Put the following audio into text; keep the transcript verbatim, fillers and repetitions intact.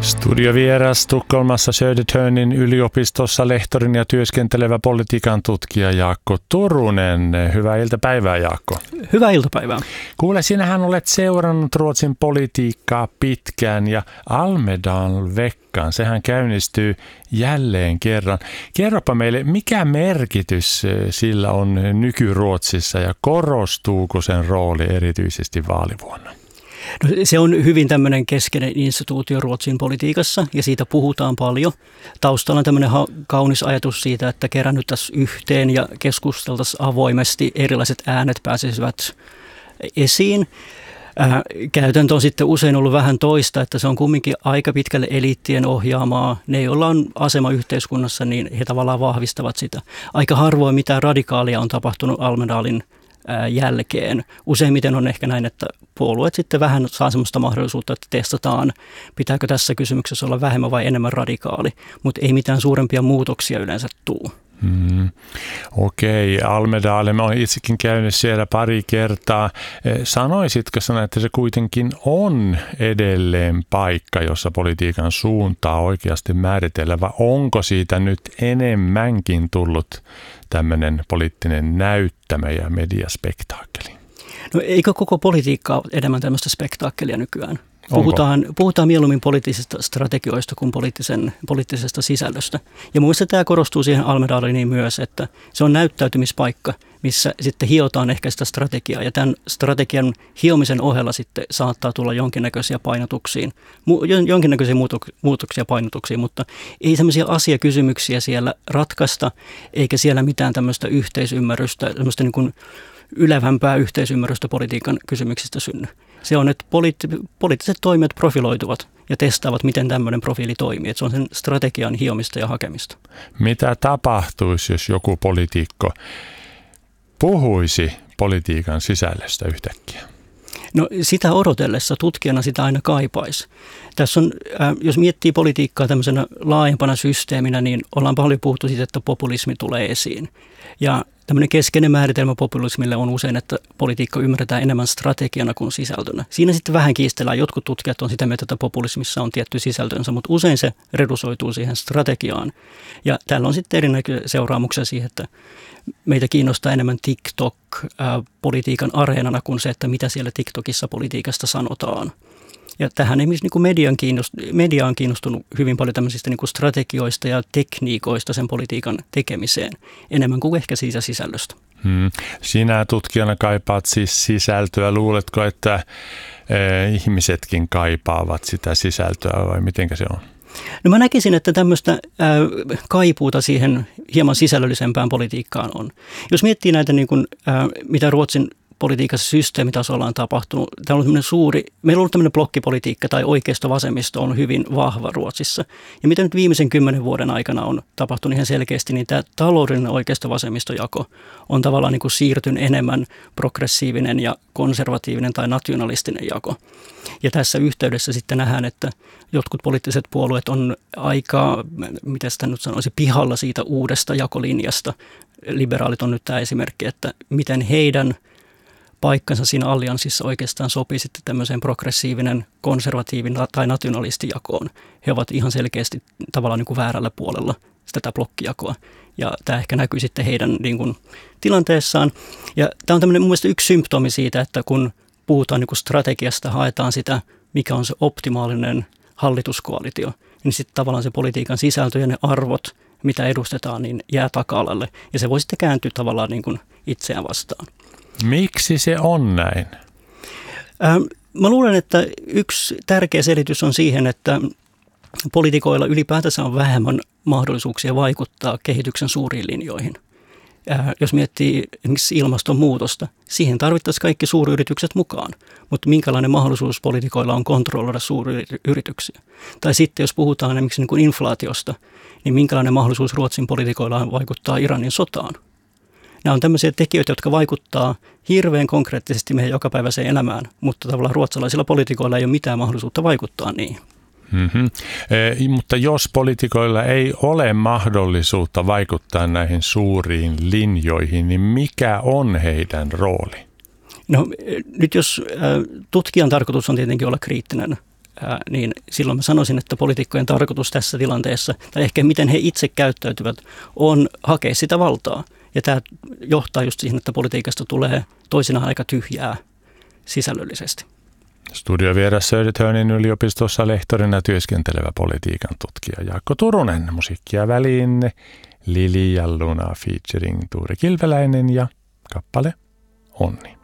Studiovieras Tukholmassa Södertörnin yliopistossa lehtorin ja työskentelevä politiikan tutkija Jaakko Turunen. Hyvää iltapäivää, Jaakko. Hyvää iltapäivää. Kuule, sinähän olet seurannut Ruotsin politiikkaa pitkään ja Almedalen-veckan, sehän käynnistyy jälleen kerran. Kerropa meille, mikä merkitys sillä on nyky-Ruotsissa ja korostuuko sen rooli erityisesti vaalivuonna? No, se on hyvin tämmöinen keskeinen instituutio Ruotsin politiikassa ja siitä puhutaan paljon. Taustalla on tämmöinen kaunis ajatus siitä, että kerännyttäisiin yhteen ja keskusteltaisiin avoimesti, erilaiset äänet pääsisivät esiin. Ää, käytäntö on sitten usein ollut vähän toista, että se on kumminkin aika pitkälle eliittien ohjaamaa. Ne, joilla on asema yhteiskunnassa, niin he tavallaan vahvistavat sitä. Aika harvoin mitään radikaalia on tapahtunut Almedalin jälkeen. Useimmiten on ehkä näin, että puolueet sitten vähän saa sellaista mahdollisuutta, että testataan, pitääkö tässä kysymyksessä olla vähemmän vai enemmän radikaali, mutta ei mitään suurempia muutoksia yleensä tule. Hmm. Okei, Almedalen, mä olen itsekin käynyt siellä pari kertaa. Sanoisitko sinä, että se kuitenkin on edelleen paikka, jossa politiikan suuntaa oikeasti määritellä, vai onko siitä nyt enemmänkin tullut tämmöinen poliittinen näyttämö ja mediaspektaakkeli? No eikö koko politiikka ole enemmän tämmöistä spektaakkelia nykyään? Puhutaan, puhutaan mieluummin poliittisista strategioista kuin poliittisen, poliittisesta sisällöstä. Ja mun mielestä tämä korostuu siihen Almedaleniin myös, että se on näyttäytymispaikka, missä sitten hiotaan ehkä sitä strategiaa. Ja tämän strategian hiomisen ohella sitten saattaa tulla jonkinnäköisiä painotuksiin, jonkinnäköisiä muutoksia painotuksiin, mutta ei sellaisia asiakysymyksiä siellä ratkaista, eikä siellä mitään tämmöistä yhteisymmärrystä, tämmöistä niin kuin ylevämpää yhteisymmärrystä politiikan kysymyksistä synny. Se on, että poliitt- poliittiset toimijat profiloituvat ja testaavat, miten tämmöinen profiili toimii. Että se on sen strategian hiomista ja hakemista. Mitä tapahtuisi, jos joku poliitikko puhuisi politiikan sisällöstä yhtäkkiä? No sitä odotellessa tutkijana sitä aina kaipaisi. Tässä on, äh, jos miettii politiikkaa tämmöisenä laajempana systeeminä, niin ollaan paljon puhuttu siitä, että populismi tulee esiin. Ja tämmöinen keskeinen määritelmä populismille on usein, että politiikka ymmärretään enemmän strategiana kuin sisältönä. Siinä sitten vähän kiistellään. Jotkut tutkijat on sitä mieltä, että populismissa on tietty sisältönsä, mutta usein se redusoituu siihen strategiaan. Ja täällä on sitten erinäköisiä seuraamuksia siihen, että meitä kiinnostaa enemmän TikTok ää, politiikan areenana kuin se, että mitä siellä TikTokissa politiikasta sanotaan. Ja tähän esimerkiksi niin kuin median kiinnost- media on kiinnostunut hyvin paljon tämmöisistä niin kuin strategioista ja tekniikoista sen politiikan tekemiseen, enemmän kuin ehkä siitä sisällöstä. Hmm. Sinä tutkijana kaipaat siis sisältöä. Luuletko, että eh, ihmisetkin kaipaavat sitä sisältöä vai mitenkä se on? No mä näkisin, että tämmöistä ää, kaipuuta siihen hieman sisällöllisempään politiikkaan on. Jos miettii näitä, niin kuin, ää, mitä Ruotsin politiikassa systeemitasolla on tapahtunut. Täällä on tämmöinen suuri, meillä on ollut tämmöinen blokkipolitiikka tai oikeisto-vasemmisto on hyvin vahva Ruotsissa. Ja mitä nyt viimeisen kymmenen vuoden aikana on tapahtunut ihan selkeästi, niin tämä taloudellinen oikeisto-vasemmistojako on tavallaan niin kuin siirtynyt enemmän progressiivinen ja konservatiivinen tai nationalistinen jako. Ja tässä yhteydessä sitten nähdään, että jotkut poliittiset puolueet on aika, miten sitä nyt sanoisi, pihalla siitä uudesta jakolinjasta. Liberaalit on nyt tämä esimerkki, että miten heidän paikkansa siinä allianssissa oikeastaan sopii sitten tämmöiseen progressiivinen, konservatiivinen tai nationalistijakoon. He ovat ihan selkeästi tavallaan niin kuin väärällä puolella tätä blokkijakoa. Ja tämä ehkä näkyy sitten heidän niin kuin tilanteessaan. Ja tämä on tämmöinen mun mielestä yksi symptomi siitä, että kun puhutaan niin kuin strategiasta, haetaan sitä, mikä on se optimaalinen hallituskoalitio, niin sitten tavallaan se politiikan sisältö ja ne arvot, mitä edustetaan, niin jää taka-alalle. Ja se voi sitten kääntyä tavallaan niin kuin itseään vastaan. Miksi se on näin? Ähm, mä luulen, että yksi tärkeä selitys on siihen, että poliitikoilla ylipäätänsä on vähemmän mahdollisuuksia vaikuttaa kehityksen suuriin linjoihin. Äh, jos miettii esimerkiksi ilmastonmuutosta, siihen tarvittaisiin kaikki suuryritykset mukaan. Mutta minkälainen mahdollisuus poliitikoilla on kontrolloida suuryrityksiä? Tai sitten jos puhutaan esimerkiksi niin kuin inflaatiosta, niin minkälainen mahdollisuus Ruotsin poliitikoilla on vaikuttaa Iranin sotaan? Nämä on tämmöisiä tekijöitä, jotka vaikuttaa hirveän konkreettisesti meidän jokapäiväiseen elämään, mutta tavallaan ruotsalaisilla poliitikoilla ei ole mitään mahdollisuutta vaikuttaa niihin. Mm-hmm. E, mutta jos poliitikoilla ei ole mahdollisuutta vaikuttaa näihin suuriin linjoihin, niin mikä on heidän rooli? No nyt jos tutkijan tarkoitus on tietenkin olla kriittinen ää, niin silloin mä sanoisin, että poliitikkojen tarkoitus tässä tilanteessa, tai ehkä miten he itse käyttäytyvät, on hakea sitä valtaa. Ja tämä johtaa just siihen, että politiikasta tulee toisinaan aika tyhjää sisällöllisesti. Studiovieras Södertörnin yliopistossa lehtorina työskentelevä politiikan tutkija Jaakko Turunen. Musiikkia väliin Lili ja Luna featuring Tuure Kilpeläinen ja kappale Onni.